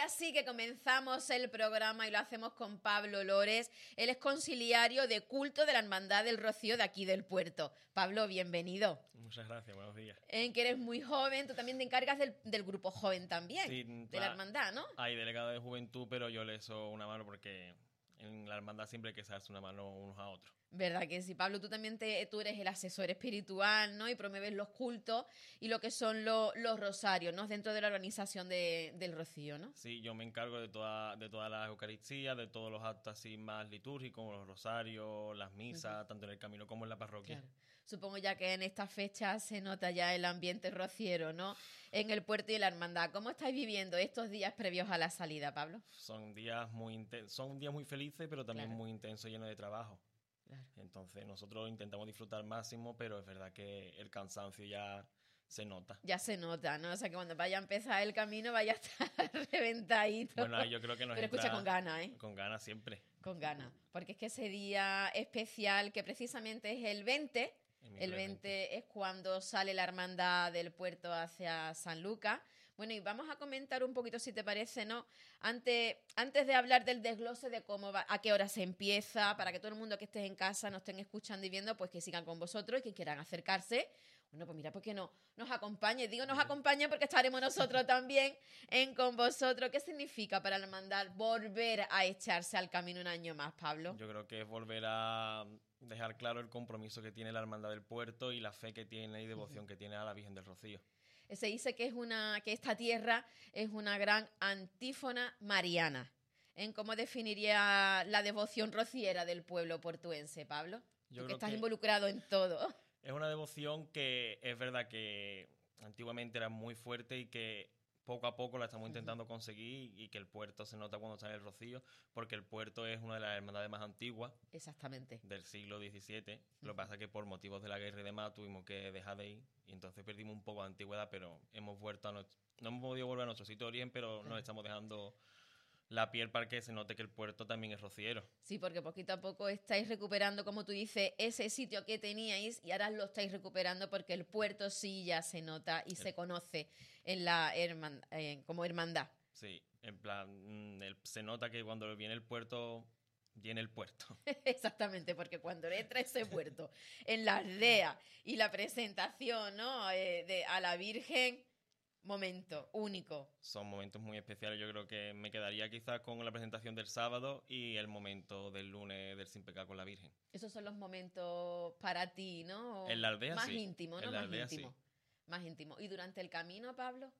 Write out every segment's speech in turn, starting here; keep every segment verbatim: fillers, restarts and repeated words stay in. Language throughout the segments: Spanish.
ahora sí que comenzamos el programa y lo hacemos con Pablo Lores. Él es conciliario de culto de la Hermandad del Rocío de aquí del puerto. Pablo, bienvenido. Muchas gracias, buenos días. En que eres muy joven, tú también te encargas del, del grupo joven también, Sí, de la hermandad, ¿no? Hay delegado de juventud, pero yo le echo una mano porque en la hermandad siempre hay que darse una mano unos a otros. ¿Verdad que sí, Pablo? Tú también te, tú eres el asesor espiritual, ¿no? Y promueves los cultos y lo que son lo, los rosarios, ¿no? Dentro de la organización de, del Rocío, ¿no? Sí, yo me encargo de toda, de todas las Eucaristías, de todos los actos así más litúrgicos, como los rosarios, las misas, uh-huh. tanto en el camino como en la parroquia. Claro. Supongo ya que en estas fechas se nota ya el ambiente rociero, ¿no? En el puerto y en la hermandad. ¿Cómo estáis viviendo estos días previos a la salida, Pablo? Son días muy intensos, son días muy felices, pero también claro. muy intensos, llenos de trabajo. Claro. Entonces nosotros intentamos disfrutar al máximo, pero es verdad que el cansancio ya se nota. Ya se nota, ¿no? O sea, que cuando vaya a empezar el camino vaya a estar reventadito. Bueno, yo creo que nos Pero entra escucha con ganas, ¿eh? Con ganas siempre. Con ganas. Porque es que ese día especial, que precisamente es el veinte, el veinte es cuando sale la hermandad del puerto hacia San Lucas. Bueno, y vamos a comentar un poquito, si te parece, ¿no? Antes, antes de hablar del desglose de cómo va, a qué hora se empieza, para que todo el mundo que esté en casa nos estén escuchando y viendo, pues que sigan con vosotros y que quieran acercarse. Bueno, pues mira, ¿por qué no nos acompañe? Digo nos acompañe porque estaremos nosotros también en con vosotros. ¿Qué significa para la hermandad volver a echarse al camino un año más, Pablo? Yo creo que es volver a dejar claro el compromiso que tiene la hermandad del puerto y la fe que tiene y devoción uh-huh. que tiene a la Virgen del Rocío. Se dice que es una que esta tierra es una gran antífona mariana. ¿En cómo definiría la devoción rociera del pueblo portuense, Pablo? Yo Tú que estás que involucrado en todo. Es una devoción que es verdad que antiguamente era muy fuerte y que poco a poco la estamos intentando uh-huh. conseguir y que el puerto se nota cuando sale el Rocío, porque el puerto es una de las hermandades más antiguas. Exactamente. Del siglo diecisiete. Uh-huh. Lo que pasa es que por motivos de la guerra y demás tuvimos que dejar de ir y entonces perdimos un poco de antigüedad, pero hemos vuelto a nuestro, no hemos podido volver a nuestro sitio de origen, pero uh-huh. nos estamos dejando la piel para que se note que el puerto también es rociero. Sí, porque poquito a poco estáis recuperando, como tú dices, ese sitio que teníais y ahora lo estáis recuperando porque el puerto sí ya se nota y el... se conoce en la hermand- eh, como hermandad. Sí, en plan, el, se nota que cuando viene el puerto, viene el puerto. Exactamente, porque cuando entra ese puerto en la aldea y la presentación, ¿no? eh, de, a la Virgen... Momento único. Son momentos muy especiales. Yo creo que me quedaría quizás con la presentación del sábado y el momento del lunes del Sin Pecado con la Virgen. Esos son los momentos para ti, ¿no? En la aldea más sí. íntimo, ¿no? En la más aldea íntimo. Sí. Más íntimo. ¿Y durante el camino, Pablo?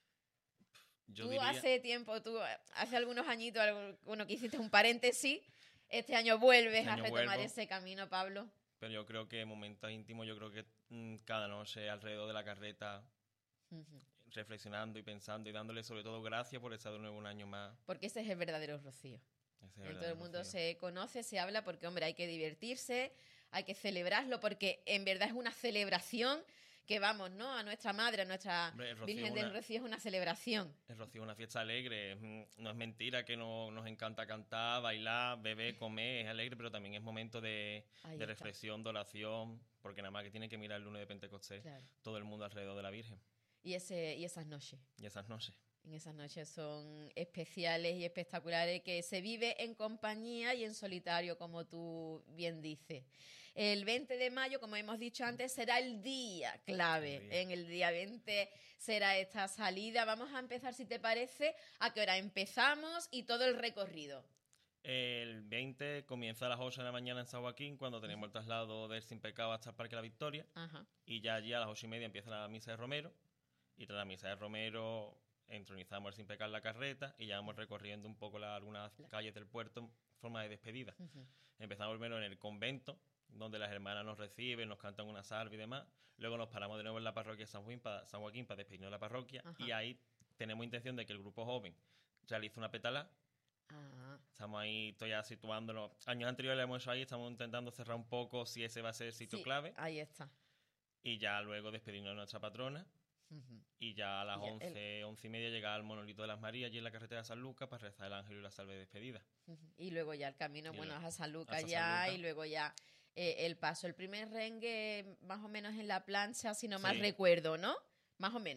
Yo tú diría... hace tiempo, tú hace algunos añitos, bueno, que hiciste un paréntesis, este año vuelves este año a retomar vuelvo, ese camino, Pablo. Pero yo creo que momentos íntimos, yo creo que mmm, cada noche alrededor de la carreta... Uh-huh. reflexionando y pensando y dándole sobre todo gracias por estar de nuevo un año más. Porque ese es el verdadero Rocío. Ese en todo el mundo Rocío. Se conoce, se habla, porque, hombre, hay que divertirse, hay que celebrarlo, porque en verdad es una celebración que vamos, ¿no? A nuestra madre, a nuestra hombre, Virgen del Rocío es una celebración. El Rocío es una fiesta alegre. No es mentira que no, nos encanta cantar, bailar, beber, comer, es alegre, pero también es momento de, de reflexión, de oración, porque nada más que tiene que mirar el lunes de Pentecostés, claro. todo el mundo alrededor de la Virgen. Y, ese, y esas noches. Y esas noches. En esas noches son especiales y espectaculares que se vive en compañía y en solitario, como tú bien dices. El veinte de mayo, como hemos dicho antes, será el día clave. El día. En el día veinte será esta salida. Vamos a empezar, si te parece, a qué hora empezamos y todo el recorrido. El veinte comienza a las ocho de la mañana en San Joaquín, cuando tenemos el traslado del Sin Pecado hasta el Parque de la Victoria. Ajá. Y ya allí a las ocho y media empieza la misa de Romero. Y tras la misa de Romero entronizamos el Sin Pecar la carreta y ya vamos recorriendo un poco la, algunas calles del puerto en forma de despedida. Uh-huh. Empezamos primero en el convento, donde las hermanas nos reciben, nos cantan una salve y demás. Luego nos paramos de nuevo en la parroquia de San Joaquín para, San Joaquín para despedirnos de la parroquia. Uh-huh. Y ahí tenemos intención de que el grupo joven realice una petalá. Uh-huh. Estamos ahí, estoy ya situándonos. Años anteriores lo hemos hecho ahí, estamos intentando cerrar un poco si ese va a ser el sitio sí, clave. Ahí está. Y ya luego despedirnos de nuestra patrona. Uh-huh. Y ya a las ya, once, el... once y media llega al Monolito de las Marías allí en la carretera de San Lucas para rezar el ángel y la salve de despedida. Uh-huh. Y luego ya el camino, y bueno, el, a San Lucas ya, San Lucas. Y luego ya eh, el paso. El primer rengue más o menos en la plancha, si no mal sí. recuerdo, ¿no? Más o menos.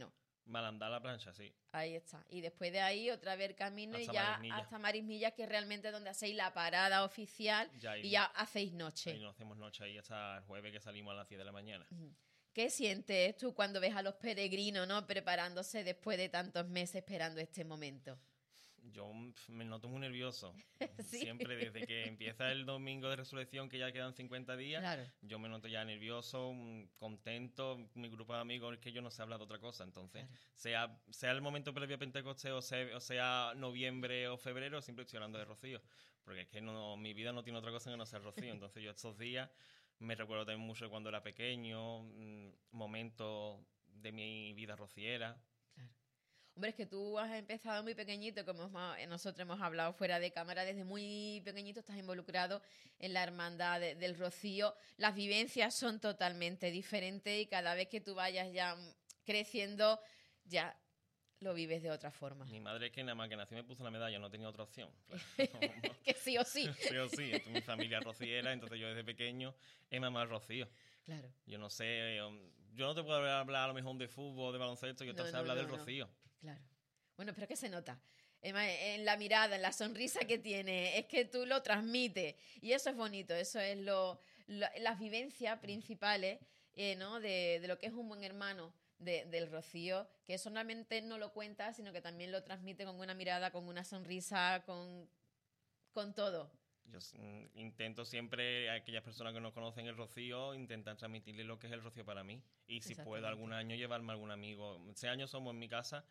Malandá la plancha, sí. Ahí está. Y después de ahí otra vez el camino Hasta y ya Marismilla. hasta Marismilla, que es realmente donde hacéis la parada oficial Ya ahí, y ya hacéis noche. ahí no hacemos noche ahí hasta el jueves que salimos a las diez de la mañana. Ujú. ¿Qué sientes tú cuando ves a los peregrinos, ¿no?, preparándose después de tantos meses esperando este momento? Yo pf, me noto muy nervioso. ¿Sí? Siempre desde que empieza el domingo de resurrección, que ya quedan cincuenta días, Claro. yo me noto ya nervioso, mm, contento. Mi grupo de amigos es que yo no sé hablar de otra cosa. Entonces, Claro. sea, sea el momento previo a Pentecostés o sea, o sea noviembre o febrero, siempre estoy hablando de Rocío. Porque es que no, mi vida no tiene otra cosa que no ser Rocío. Entonces, yo estos días me recuerdo también mucho de cuando era pequeño, mm, momentos de mi vida rociera. Claro. Hombre, es que tú has empezado muy pequeñito, como hemos- nosotros hemos hablado fuera de cámara, desde muy pequeñito estás involucrado en la hermandad de- del Rocío. Las vivencias son totalmente diferentes y cada vez que tú vayas ya mm, creciendo, ya lo vives de otra forma. Mi madre es que nada más que nací me puso la medalla, no tenía otra opción. Que sí o sí. Sí o sí, esto es mi familia rociera, entonces yo desde pequeño he mamado Rocío. Claro. Yo no sé, um, yo no te puedo hablar a lo mejor de fútbol, de baloncesto, yo te No, sé no, hablar no, del no. Rocío. Claro. Bueno, pero es que se nota. Emma, en la mirada, en la sonrisa que tiene, es que tú lo transmites. Y eso es bonito, eso es lo, lo- las vivencias principales, eh, ¿no?, de, de lo que es un buen hermano de- del Rocío, que solamente no lo cuenta, sino que también lo transmite con una mirada, con una sonrisa, con, con todo. Yo mm, intento siempre a aquellas personas que no conocen el Rocío, intentar transmitirles lo que es el Rocío para mí. Y si puedo Exactamente. algún año llevarme a algún amigo. Ese año somos en mi casa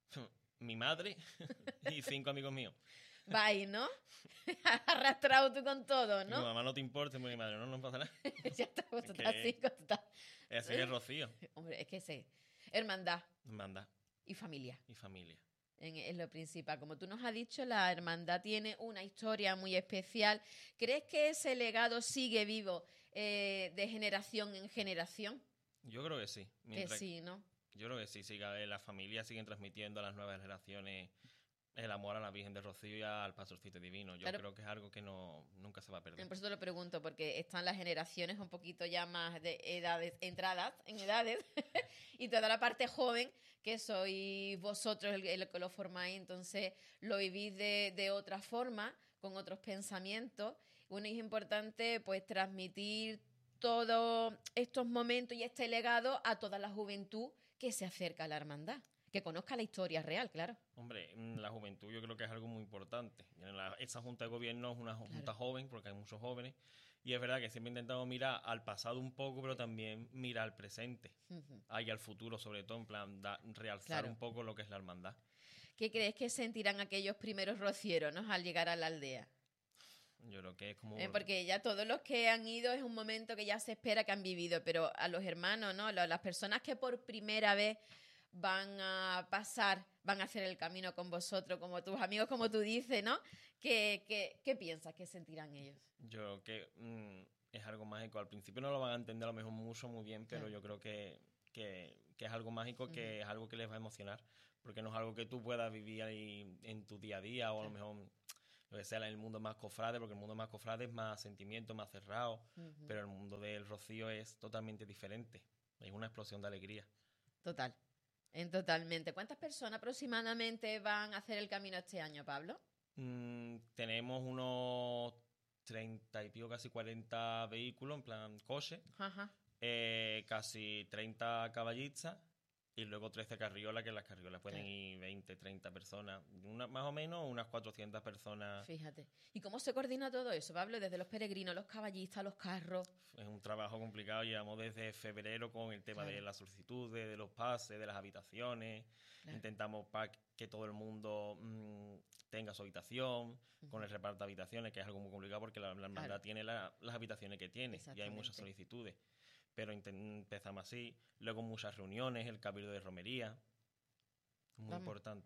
mi madre y cinco amigos míos. Bye, ¿no? Arrastrado tú con todo, Mi ¿no? mamá no te importa, mi madre no nos pasa nada. Ya está, pues, Es tú estás que- así, tú estás- Ese es el Rocío. Hombre, es que sé. Hermandad Manda y familia. y familia. En- es lo principal. Como tú nos has dicho, la hermandad tiene una historia muy especial. ¿Crees que ese legado sigue vivo eh, de generación en generación? Yo creo que sí. Que Mientras- sí, ¿no? Yo creo que sí, sí, que las familias siguen transmitiendo a las nuevas generaciones el amor a la Virgen de Rocío y al Pastorcito Divino. Yo Claro. creo que es algo que no nunca se va a perder. Por eso te lo pregunto, porque están las generaciones un poquito ya más de edades, entradas en edades, y toda la parte joven, que sois vosotros el, el que lo formáis, entonces lo vivís de, de otra forma, con otros pensamientos. Bueno, y es importante pues transmitir todos estos momentos y este legado a toda la juventud que se acerca a la hermandad, que conozca la historia real, claro. Hombre, mm, la juventud yo creo que es algo muy importante. La- esa junta de gobierno es una ju- junta Claro. joven, porque hay muchos jóvenes, y es verdad que siempre intentamos mirar al pasado un poco, pero también mirar al presente, Ujú. y al futuro sobre todo, en plan, da- realzar Claro. un poco lo que es la hermandad. ¿Qué crees que sentirán aquellos primeros rocieros, ¿no?, al llegar a la aldea? Yo creo que es como... Eh, porque ya todos los que han ido es un momento que ya se espera que han vivido, pero a los hermanos, ¿no?, Lo- las personas que por primera vez van a pasar, van a hacer el camino con vosotros, como tus amigos, como tú dices, ¿no? ¿Qué, qué, qué piensas que sentirán ellos? Yo creo que mm, es algo mágico. Al principio no lo van a entender a lo mejor mucho, muy bien, pero Claro. yo creo que, que, que es algo mágico, que Ujú. es algo que les va a emocionar, porque no es algo que tú puedas vivir ahí en tu día a día, o a lo Claro. mejor lo que sea en el mundo más cofrade, porque el mundo más cofrade es más sentimiento, más cerrado, Ujú. pero el mundo del Rocío es totalmente diferente. Es una explosión de alegría. Total, en totalmente. ¿Cuántas personas aproximadamente van a hacer el camino este año, Pablo? Mm, tenemos unos treinta y pico, casi cuarenta vehículos, en plan coche, Ajá. eh, casi treinta caballistas y luego trece carriolas, que las carriolas pueden Claro. ir veinte, treinta personas, una, más o menos unas cuatrocientas personas. Fíjate. ¿Y cómo se coordina todo eso, Pablo? Desde los peregrinos, los caballistas, los carros. Es un trabajo complicado, llevamos desde febrero con el tema Claro. de las solicitudes, de los pases, de las habitaciones. Claro. Intentamos para que todo el mundo mm, tenga su habitación, con Ujú. el reparto de habitaciones, que es algo muy complicado porque la, la hermandad Claro. tiene la- las habitaciones que tiene y hay muchas Exactamente. solicitudes. Pero inten- empezamos así, luego muchas reuniones, el cabildo de romería, muy Vamos. importante.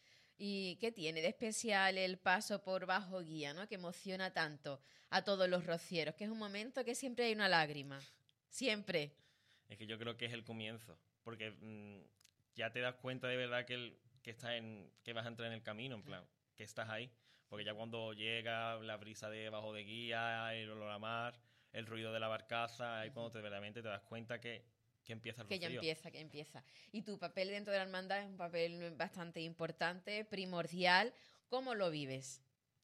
¿Y qué tiene de especial el paso por Bajo Guía, ¿no?, que emociona tanto a todos los rocieros? Que es un momento que siempre hay una lágrima. Siempre. Es que yo creo que es el comienzo, porque mm, ya te das cuenta de verdad que, el, que, estás en, que vas a entrar en el camino, en plan, que estás ahí. Porque ya cuando llega la brisa de Bajo de Guía, el olor a mar, el ruido de la barcaza, ahí cuando te, verdaderamente te das cuenta que que empieza el Que rocío. ya empieza, que empieza. Y tu papel dentro de la hermandad es un papel bastante importante, primordial. ¿Cómo lo vives?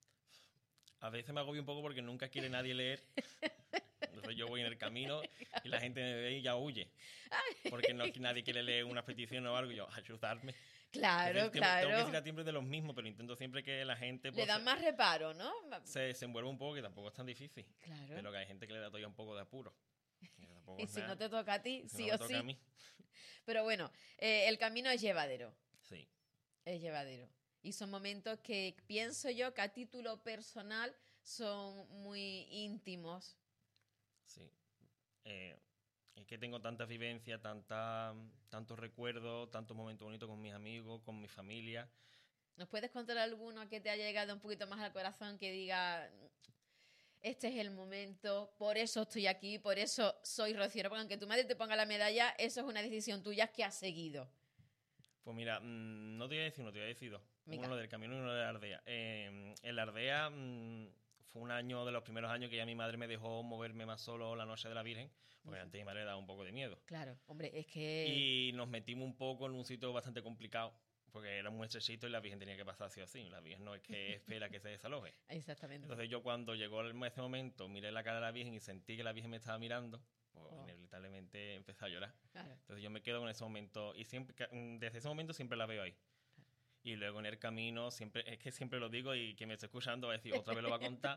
A veces me agobio un poco porque nunca quiere nadie leer. Entonces yo voy en el camino y la gente me ve y ya huye. Porque no, nadie quiere leer una petición o algo y yo, ayudarme. Claro, Entonces, claro. Tengo que decir a tiempo de los mismos, pero intento siempre que la gente... Le pues, dan se- más reparo, ¿no? se desenvuelva un poco, que tampoco es tan difícil. Claro. Pero que hay gente que le da todavía un poco de apuro. Que tampoco Y es si nada. no te toca a ti, Si sí no me o toca sí. a mí. Pero bueno, eh, el camino es llevadero. Sí. Es llevadero. Y son momentos que pienso yo que a título personal son muy íntimos. Sí. Eh, es que tengo tanta vivencia, tanta, tantos recuerdos, tantos momentos bonitos con mis amigos, con mi familia. ¿Nos puedes contar alguno que te haya llegado un poquito más al corazón que diga, este es el momento, por eso estoy aquí, por eso soy rociero? Porque aunque tu madre te ponga la medalla, eso es una decisión tuya que has seguido. Pues mira, mmm, no te voy a decir uno, te voy a decir dos. Venga. Uno del camino y uno de la Ardea. Eh, en la Ardea mmm, fue un año de los primeros años que ya mi madre me dejó moverme más solo la noche de la Virgen, porque Ujú. antes mi madre le daba un poco de miedo. Claro, hombre, es que... Y nos metimos un poco en un sitio bastante complicado, porque era muy estrechito y la Virgen tenía que pasar así o así. La Virgen no es que espera que se desaloje. Exactamente. Entonces yo cuando llegó ese momento miré la cara de la Virgen y sentí que la Virgen me estaba mirando, pues Oh. inevitablemente empecé a llorar. Claro. Entonces yo me quedo con ese momento y siempre ca- desde ese momento siempre la veo ahí. Y luego en el camino, siempre es que siempre lo digo y quien me esté escuchando va a decir, otra vez lo va a contar.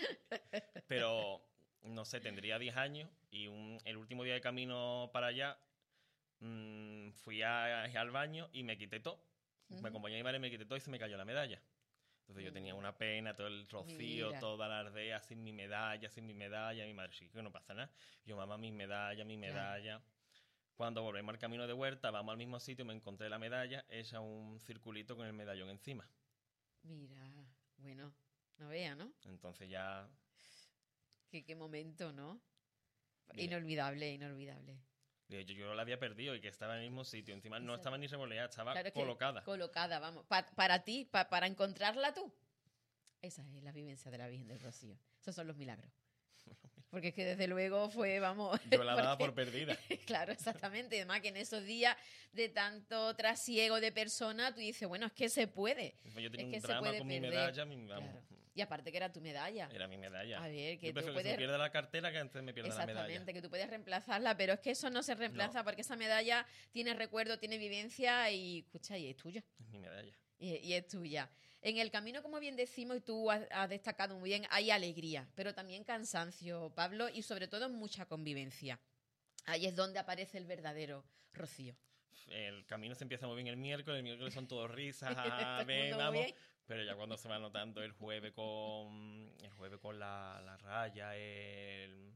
Pero, no sé, tendría diez años y un- el último día de camino para allá mmm, fui a- al baño y me quité todo. Ujú. Me acompañó mi madre y me quité todo y se me cayó la medalla. Entonces yo Mm. tenía una pena, todo el rocío, Mira. toda la aldea sin mi medalla, sin mi medalla. Mi madre, sí, que no pasa nada. Yo, mamá, mi medalla, mi Claro. medalla. Cuando volvemos al camino de vuelta, vamos al mismo sitio, me encontré la medalla, hecha un circulito con el medallón encima. Mira, bueno, no vea, ¿no? Entonces ya... Qué, qué momento, ¿no? Bien. Inolvidable, inolvidable. Yo, yo la había perdido y que estaba en el mismo sitio. Encima no Exacto. estaba ni revoleada, estaba Claro, es que colocada. colocada, vamos. Pa- para ti, pa- para encontrarla tú. Esa es la vivencia de la Virgen del Rocío. Esos son los milagros. Porque es que desde luego fue, vamos... Yo la daba porque- por perdida. Claro, exactamente. Y además que en esos días de tanto trasiego de personas, tú dices, bueno, es que se puede. Yo tenía Es que un se drama puede con mi perder. medalla. Mi, vamos, Claro. Y aparte que era tu medalla. Era mi medalla. A ver, que yo tú prefiero que se puedes... me pierda la cartera que antes me pierda la medalla. Exactamente, que tú puedes reemplazarla, pero es que eso no se reemplaza porque esa medalla tiene recuerdo, tiene vivencia y, escucha, y es tuya. Es mi medalla. Y, y es tuya. En el camino, como bien decimos, y tú has, has destacado muy bien, hay alegría, pero también cansancio, Pablo, y sobre todo mucha convivencia. Ahí es donde aparece el verdadero rocío. El camino se empieza muy bien el miércoles, el miércoles son todos risas, Todo jaja, el ven, mundo muy vamos. bien. Pero ya cuando se va notando el jueves con el jueves con la, la raya, el,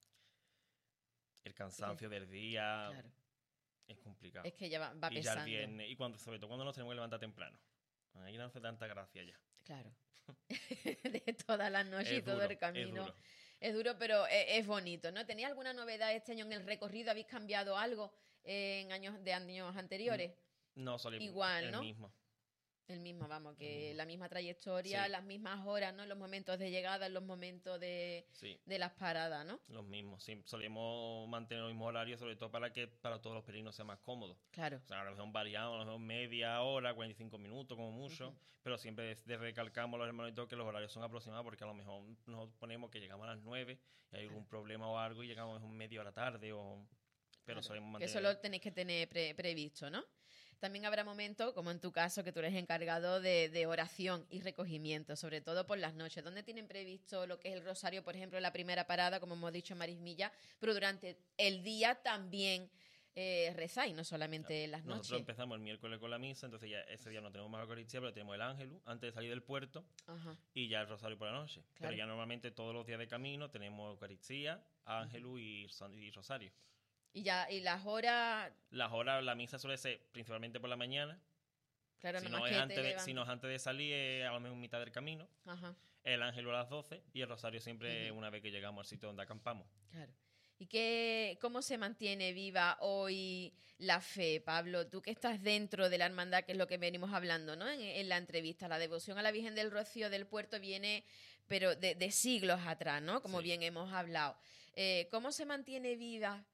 el cansancio del día, Claro, es complicado. es que ya va, va y ya el pesando. viernes, y cuando, sobre todo cuando nos tenemos que levantar temprano. Ahí no hace tanta gracia ya. Claro. De todas las noches y Es todo duro, el camino. es duro. Es duro, pero es, es bonito, ¿no? ¿Tenía alguna novedad este año en el recorrido? ¿Habéis cambiado algo en años de años anteriores? No, solo Igual, el ¿no? mismo. El mismo, vamos, que mismo. la misma trayectoria, Sí. las mismas horas, ¿no? Los momentos de llegada, los momentos de, Sí, de las paradas, ¿no? los mismos. Sí, solemos mantener los mismos horarios, sobre todo para que para todos los peregrinos sea más cómodo. Claro. O sea, a lo mejor variamos, a lo mejor media hora, cuarenta y cinco minutos como mucho, Ujú. pero siempre de, de recalcamos los hermanitos que los horarios son aproximados porque a lo mejor nos ponemos que llegamos a las nueve y hay algún problema o algo y llegamos a lo mejor media hora tarde o... Pero Claro, solemos que mantener... eso lo tenéis que tener pre- previsto, ¿no? También habrá momentos, como en tu caso, que tú eres encargado de, de oración y recogimiento, sobre todo por las noches, donde tienen previsto lo que es el rosario, por ejemplo, en la primera parada, como hemos dicho en Marismilla, pero durante el día también eh, rezáis, no solamente en las Nosotros noches. empezamos el miércoles con la misa, entonces ya ese día no tenemos más Eucaristía, pero tenemos el Ángelus antes de salir del puerto Ajá. y ya el Rosario por la noche. Claro. Pero ya normalmente todos los días de camino tenemos Eucaristía, Ángelus y, son- y Rosario. Y ya, y las horas, Las horas, la misa suele ser principalmente por la mañana. claro, Si nomás no, es que te antes de, levantas. si no es antes de salir, es a lo mejor mitad del camino. Ajá, El Ángel a las doce y el Rosario siempre Ujú. una vez que llegamos al sitio donde acampamos. claro. ¿Y qué, cómo se mantiene viva hoy la fe, Pablo? Tú que estás dentro de la hermandad, que es lo que venimos hablando, ¿no? En, en la entrevista, la devoción a la Virgen del Rocío del Puerto viene, pero de, de siglos atrás, ¿no? Como Sí. bien hemos hablado. Eh, ¿Cómo se mantiene viva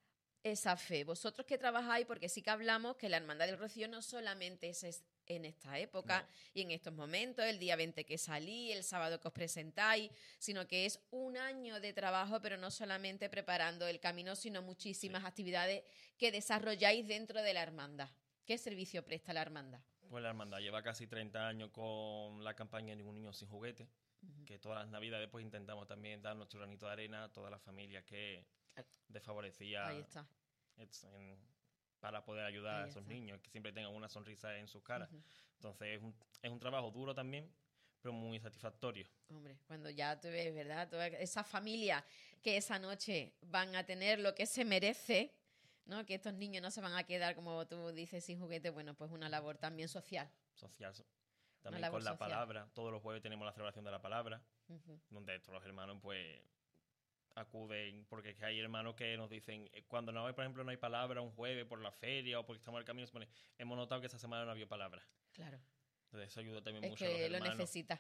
esa fe? Vosotros que trabajáis, porque sí que hablamos que la Hermandad del Rocío no solamente es, es en esta época No. y en estos momentos, el día veinte que salí, el sábado que os presentáis, sino que es un año de trabajo, pero no solamente preparando el camino, sino muchísimas Sí. actividades que desarrolláis dentro de la hermandad. ¿Qué servicio presta la hermandad? Pues la hermandad lleva casi treinta años con la campaña Ningún Niño Sin Juguete, Uh-huh. que todas las navidades pues intentamos también dar nuestro granito de arena a todas las familias que desfavorecía Ahí está. en, para poder ayudar Ahí a esos está. niños, que siempre tengan una sonrisa en sus caras. Uh-huh. Entonces es un, es un trabajo duro también, pero muy satisfactorio. Hombre, cuando ya tú ves, ¿verdad? Toda esa familia que esa noche van a tener lo que se merece, ¿no? Que estos niños no se van a quedar, como tú dices, sin juguete. Bueno, pues una labor también social. Social. También labor con la social. palabra. Todos los jueves tenemos la celebración de la palabra, Uh-huh. donde todos los hermanos pues acuden, porque es que hay hermanos que nos dicen, eh, cuando no hay, por ejemplo, no hay palabra un jueves por la feria o porque estamos en el camino, se pone, hemos notado que esa semana no había palabra. Claro. Entonces eso ayuda también Es mucho a los que lo hermanos. necesita.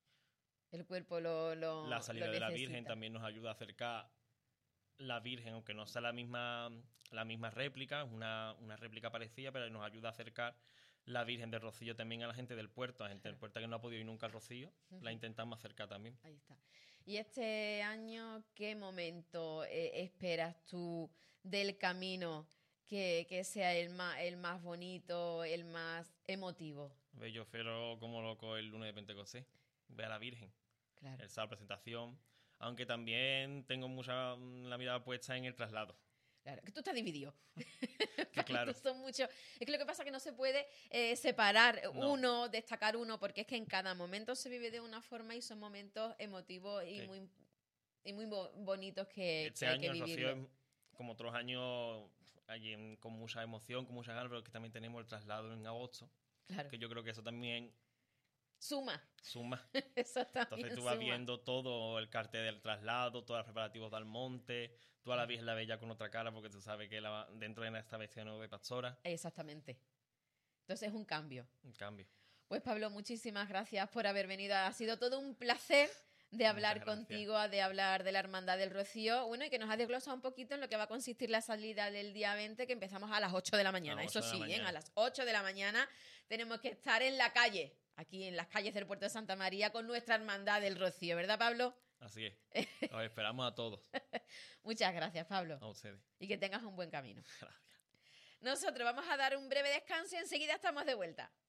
El cuerpo lo, lo La salida lo de la necesita. Virgen también nos ayuda a acercar la Virgen, aunque no sea la misma, la misma réplica, es una, una réplica parecida, pero nos ayuda a acercar la Virgen del Rocío también a la gente del puerto, a la gente Claro. del puerto que no ha podido ir nunca al Rocío, Uh-huh. la intentamos acercar también. Ahí está. Y este año, ¿qué momento eh, esperas tú del camino que, que sea el más, el más bonito, el más emotivo? Ve, yo espero como loco el lunes de Pentecostés, ver a la Virgen, Claro. el sábado presentación, aunque también tengo mucha la mirada puesta en el traslado. Claro, que tú estás dividido. Que claro. Son muchos. Es que lo que pasa es que no se puede eh, separar No. uno, destacar uno, porque es que en cada momento se vive de una forma y son momentos emotivos y Sí. muy y muy bo- bonitos que, Este que hay que año el Rocío vivirlo. es, como otros años, allí en- con mucha emoción, con muchas ganas, pero que también tenemos el traslado en agosto, Claro. que yo creo que eso también Suma. suma. Eso también Entonces tú vas suma. viendo todo el cartel del traslado, todos los preparativos del monte, toda la Virgen la Bella con otra cara, porque tú sabes que la, dentro de esta vestida nueva de pastora, Exactamente. Entonces es un cambio. un cambio. Pues Pablo, muchísimas gracias por haber venido. Ha sido todo un placer de hablar Muchas gracias. contigo, de hablar de la Hermandad del Rocío. Bueno, y que nos ha desglosado un poquito en lo que va a consistir la salida del día veinte, que empezamos a las ocho de la mañana. A las Eso ocho de sí, la ¿eh? mañana. A las ocho de la mañana tenemos que estar en la calle, aquí en las calles del puerto de Santa María, con nuestra Hermandad del Rocío, ¿verdad, Pablo? Así es. Los esperamos a todos, Muchas gracias, Pablo. a ustedes. Y que tengas un buen camino. Gracias. Nosotros vamos a dar un breve descanso y enseguida estamos de vuelta.